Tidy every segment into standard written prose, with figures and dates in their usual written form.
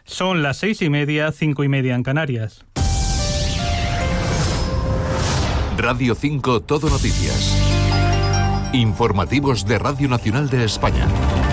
Son las 6:30, 5:30 en Canarias. Radio 5 Todo Noticias. Informativos de Radio Nacional de España.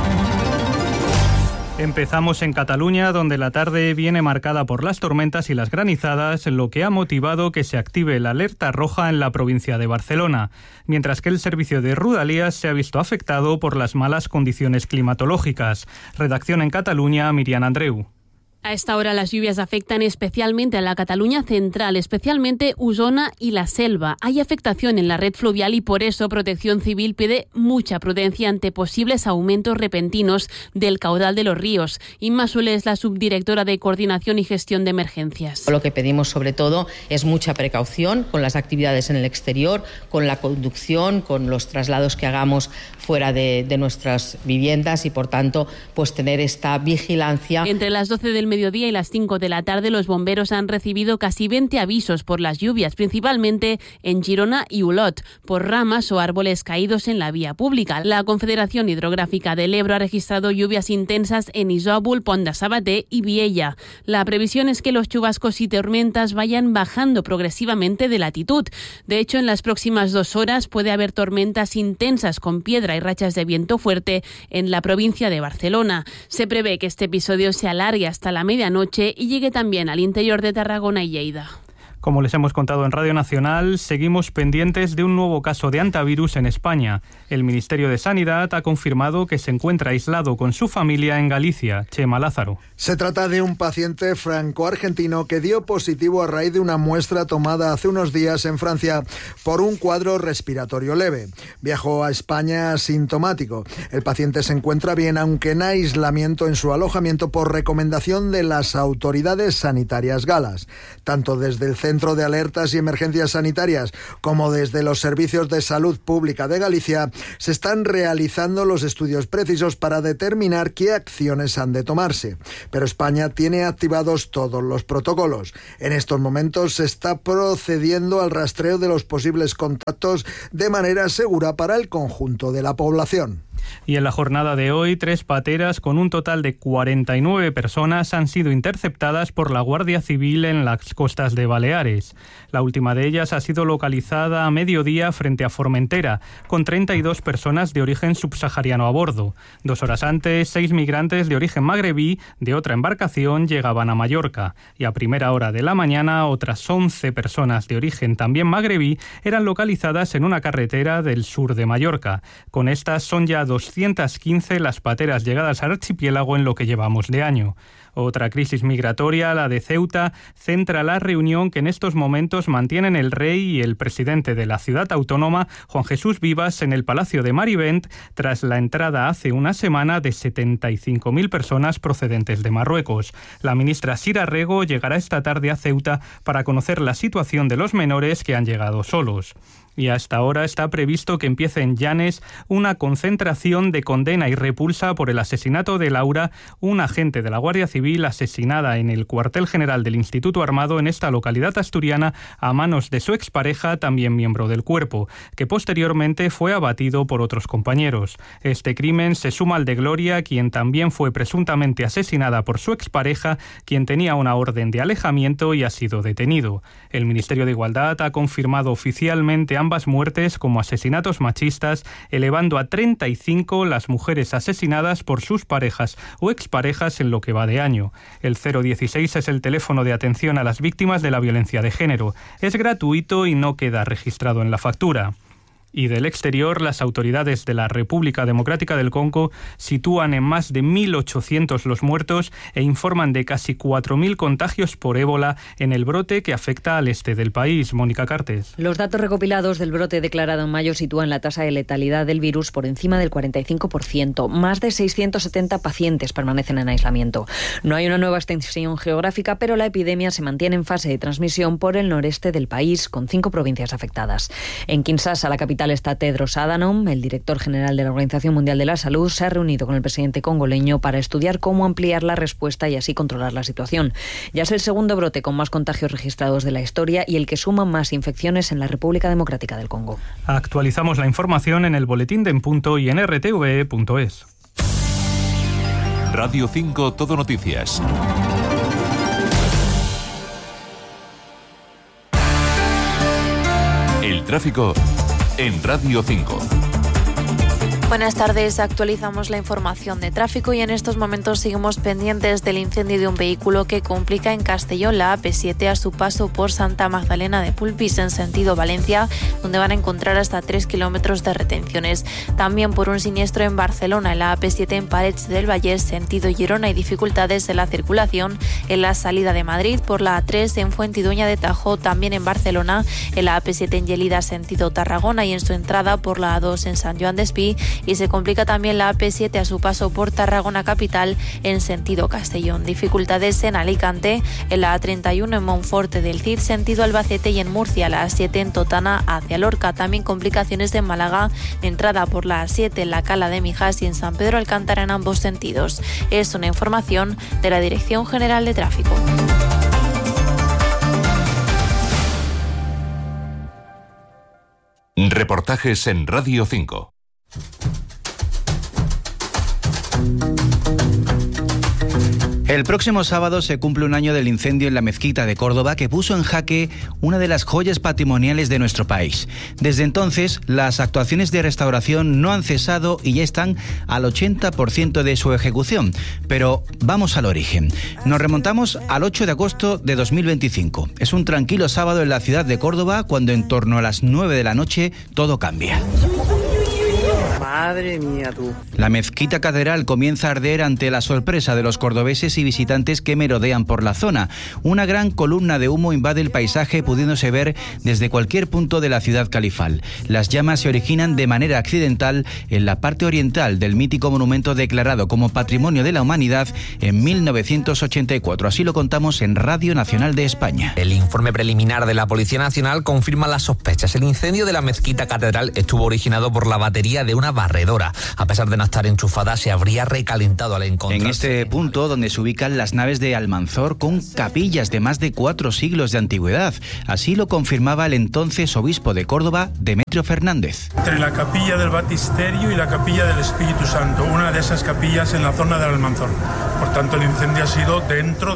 Empezamos en Cataluña, donde la tarde viene marcada por las tormentas y las granizadas, lo que ha motivado que se active la alerta roja en la provincia de Barcelona, mientras que el servicio de Rodalies se ha visto afectado por las malas condiciones climatológicas. Redacción en Cataluña, Miriam Andreu. A esta hora las lluvias afectan especialmente a la Cataluña central, especialmente Osona y la Selva. Hay afectación en la red fluvial y por eso Protección Civil pide mucha prudencia ante posibles aumentos repentinos del caudal de los ríos. Inma Sule es la subdirectora de Coordinación y Gestión de Emergencias. Lo que pedimos sobre todo es mucha precaución con las actividades en el exterior, con la conducción, con los traslados que hagamos fuera de nuestras viviendas y por tanto pues tener esta vigilancia. Entre las 12 del mediodía y las 5 de la tarde los bomberos han recibido casi 20 avisos por las lluvias, principalmente en Girona y Olot, por ramas o árboles caídos en la vía pública. La Confederación Hidrográfica del Ebro ha registrado lluvias intensas en Isòvol, Pont de Sabater y Viella. La previsión es que los chubascos y tormentas vayan bajando progresivamente de latitud. De hecho, en las próximas 2 horas puede haber tormentas intensas con piedra y rachas de viento fuerte en la provincia de Barcelona. Se prevé que este episodio se alargue hasta la medianoche y llegue también al interior de Tarragona y Lleida. Como les hemos contado en Radio Nacional, seguimos pendientes de un nuevo caso de hantavirus en España. El Ministerio de Sanidad ha confirmado que se encuentra aislado con su familia en Galicia. Chema Lázaro. Se trata de un paciente franco-argentino que dio positivo a raíz de una muestra tomada hace unos días en Francia por un cuadro respiratorio leve. Viajó a España asintomático. El paciente se encuentra bien, aunque en aislamiento en su alojamiento por recomendación de las autoridades sanitarias galas. Tanto desde el Centro de Alertas y Emergencias Sanitarias como desde los Servicios de Salud Pública de Galicia se están realizando los estudios precisos para determinar qué acciones han de tomarse. Pero España tiene activados todos los protocolos. En estos momentos se está procediendo al rastreo de los posibles contactos de manera segura para el conjunto de la población. Y en la jornada de hoy, 3 pateras con un total de 49 personas han sido interceptadas por la Guardia Civil en las costas de Baleares. La última de ellas ha sido localizada a mediodía frente a Formentera, con 32 personas de origen subsahariano a bordo. 2 horas antes, 6 migrantes de origen magrebí de otra embarcación llegaban a Mallorca. Y a primera hora de la mañana, otras 11 personas de origen también magrebí eran localizadas en una carretera del sur de Mallorca. Con estas son ya 215 las pateras llegadas al archipiélago en lo que llevamos de año. Otra crisis migratoria, la de Ceuta, centra la reunión que en estos momentos mantienen el rey y el presidente de la ciudad autónoma, Juan Jesús Vivas, en el Palacio de Marivent, tras la entrada hace una semana de 75.000 personas procedentes de Marruecos. La ministra Sira Rego llegará esta tarde a Ceuta para conocer la situación de los menores que han llegado solos. Y hasta ahora está previsto que empiece en Llanes una concentración de condena y repulsa por el asesinato de Laura, un agente de la Guardia Civil asesinada en el cuartel general del Instituto Armado en esta localidad asturiana a manos de su expareja, también miembro del cuerpo, que posteriormente fue abatido por otros compañeros. Este crimen se suma al de Gloria, quien también fue presuntamente asesinada por su expareja, quien tenía una orden de alejamiento y ha sido detenido. El Ministerio de Igualdad ha confirmado oficialmente ambas muertes como asesinatos machistas, elevando a 35 las mujeres asesinadas por sus parejas o exparejas en lo que va de año. El 016 es el teléfono de atención a las víctimas de la violencia de género. Es gratuito y no queda registrado en la factura. Y del exterior, las autoridades de la República Democrática del Congo sitúan en más de 1.800 los muertos e informan de casi 4.000 contagios por ébola en el brote que afecta al este del país. Mónica Cartes. Los datos recopilados del brote declarado en mayo sitúan la tasa de letalidad del virus por encima del 45%. Más de 670 pacientes permanecen en aislamiento. No hay una nueva extensión geográfica, pero la epidemia se mantiene en fase de transmisión por el noreste del país, con 5 provincias afectadas. En Kinshasa, la capital está Tedros Adhanom, el director general de la Organización Mundial de la Salud, se ha reunido con el presidente congoleño para estudiar cómo ampliar la respuesta y así controlar la situación. Ya es el segundo brote con más contagios registrados de la historia y el que suma más infecciones en la República Democrática del Congo. Actualizamos la información en el boletín de En Punto y en rtve.es. Radio 5 Todo Noticias. tráfico en Radio 5. Buenas tardes, actualizamos la información de tráfico y en estos momentos seguimos pendientes del incendio de un vehículo que complica en Castellón la AP7 a su paso por Santa Magdalena de Polpís en sentido Valencia, donde van a encontrar hasta 3 kilómetros de retenciones. También por un siniestro en Barcelona, en la AP7 en Parets del Vallès, sentido Girona, y dificultades en la circulación en la salida de Madrid por la A3 en Fuentidueña de Tajo, también en Barcelona, en la AP7 en Lleida, sentido Tarragona, y en su entrada por la A2 en San Joan d'Espí, y se complica también la AP7 a su paso por Tarragona capital en sentido Castellón. Dificultades en Alicante, en la A31 en Monforte del Cid, sentido Albacete, y en Murcia, la A7 en Totana hacia Lorca. También complicaciones en Málaga, entrada por la A7 en la Cala de Mijas y en San Pedro Alcántara en ambos sentidos. Es una información de la Dirección General de Tráfico. Reportajes en Radio 5. El próximo sábado se cumple un año del incendio en la mezquita de Córdoba que puso en jaque una de las joyas patrimoniales de nuestro país. Desde entonces, las actuaciones de restauración no han cesado y ya están al 80% de su ejecución. Pero vamos al origen. Nos remontamos al 8 de agosto de 2025. Es un tranquilo sábado en la ciudad de Córdoba cuando en torno a las 9 de la noche todo cambia. Madre mía, tú. La mezquita catedral comienza a arder ante la sorpresa de los cordobeses y visitantes que merodean por la zona. Una gran columna de humo invade el paisaje, pudiéndose ver desde cualquier punto de la ciudad califal. Las llamas se originan de manera accidental en la parte oriental del mítico monumento declarado como Patrimonio de la Humanidad en 1984. Así lo contamos en Radio Nacional de España. El informe preliminar de la Policía Nacional confirma las sospechas. El incendio de la mezquita catedral estuvo originado por la batería de una barredora. A pesar de no estar enchufada, se habría recalentado al encontrarse. En este punto, donde se ubican las naves de Almanzor con capillas de más de 4 siglos de antigüedad. Así lo confirmaba el entonces obispo de Córdoba, Demetrio Fernández. Entre la capilla del Batisterio y la capilla del Espíritu Santo, una de esas capillas en la zona del Almanzor. Por tanto, el incendio ha sido dentro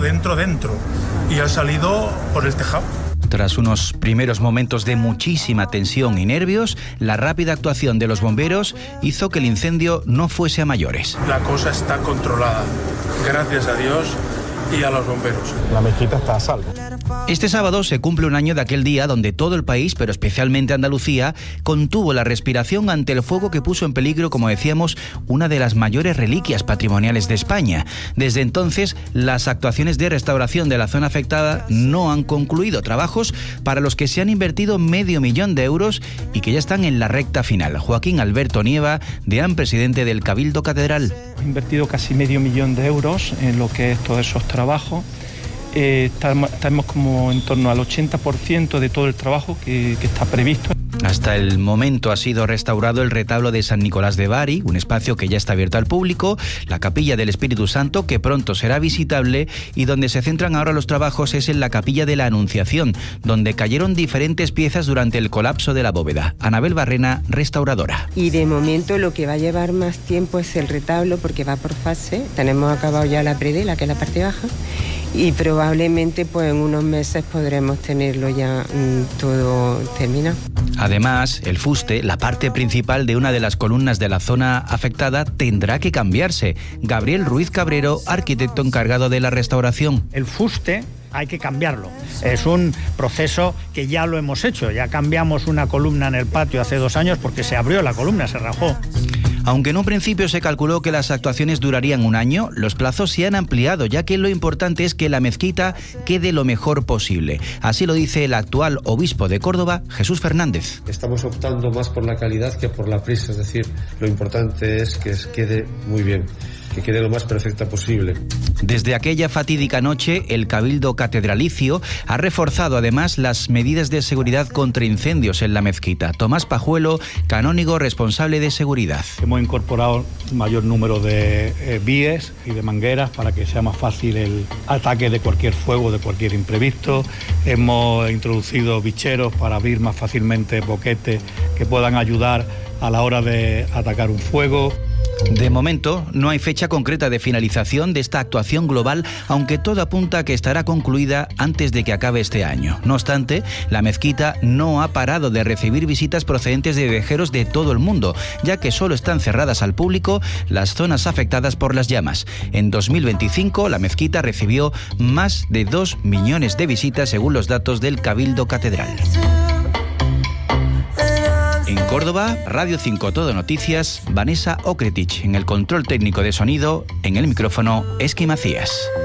y ha salido por el tejado. Tras unos primeros momentos de muchísima tensión y nervios, la rápida actuación de los bomberos hizo que el incendio no fuese a mayores. La cosa está controlada, gracias a Dios y a los bomberos. La mezquita está a salvo. Este sábado se cumple un año de aquel día donde todo el país, pero especialmente Andalucía, contuvo la respiración ante el fuego que puso en peligro, como decíamos, una de las mayores reliquias patrimoniales de España. Desde entonces, las actuaciones de restauración de la zona afectada no han concluido, trabajos para los que se han invertido $500.000 euros y que ya están en la recta final. Joaquín Alberto Nieva, deán presidente del Cabildo Catedral. He invertido casi $500.000 euros en lo que es todos esos trabajos. Estamos como en torno al 80% de todo el trabajo que está previsto. Hasta el momento ha sido restaurado el retablo de San Nicolás de Bari, un espacio que ya está abierto al público, la capilla del Espíritu Santo, que pronto será visitable, y donde se centran ahora los trabajos es en la capilla de la Anunciación, donde cayeron diferentes piezas durante el colapso de la bóveda. Anabel Barrena, restauradora. Y de momento lo que va a llevar más tiempo es el retablo, porque va por fase. Tenemos acabado ya la predela, que es la parte baja, y probablemente pues en unos meses podremos tenerlo ya todo terminado. Además, el fuste, la parte principal de una de las columnas de la zona afectada, tendrá que cambiarse. Gabriel Ruiz Cabrero, arquitecto encargado de la restauración. El fuste hay que cambiarlo. Es un proceso que ya lo hemos hecho. Ya cambiamos una columna en el patio hace 2 años porque se abrió la columna, se rajó. Aunque en un principio se calculó que las actuaciones durarían 1 año, los plazos se han ampliado, ya que lo importante es que la mezquita quede lo mejor posible. Así lo dice el actual obispo de Córdoba, Jesús Fernández. Estamos optando más por la calidad que por la prisa, es decir, lo importante es que quede muy bien, que quede lo más perfecta posible. Desde aquella fatídica noche, el Cabildo Catedralicio ha reforzado además las medidas de seguridad contra incendios en la mezquita. Tomás Pajuelo, canónigo responsable de seguridad. Hemos incorporado un mayor número de víes y de mangueras para que sea más fácil el ataque de cualquier fuego, de cualquier imprevisto. Hemos introducido bicheros para abrir más fácilmente boquetes que puedan ayudar a la hora de atacar un fuego. De momento, no hay fecha concreta de finalización de esta actuación global, aunque todo apunta a que estará concluida antes de que acabe este año. No obstante, la mezquita no ha parado de recibir visitas procedentes de viajeros de todo el mundo, ya que solo están cerradas al público las zonas afectadas por las llamas. En 2025, la mezquita recibió más de 2 millones de visitas según los datos del Cabildo Catedral. En Córdoba, Radio 5 Todo Noticias, Vanessa Okretich. En el control técnico de sonido, en el micrófono, Esqui Macías.